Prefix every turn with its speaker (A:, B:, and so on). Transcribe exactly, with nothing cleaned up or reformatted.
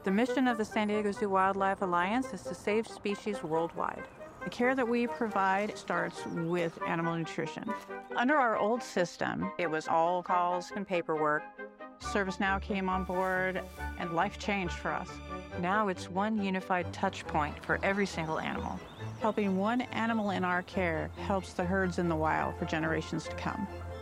A: The mission of the San Diego Zoo Wildlife Alliance is to save species worldwide. The care that we provide starts with animal nutrition. Under our old system, it was all calls and paperwork. ServiceNow came on board, and life changed for us. Now it's one unified touch point for every single animal. Helping one animal in our care helps the herds in the wild for generations to come.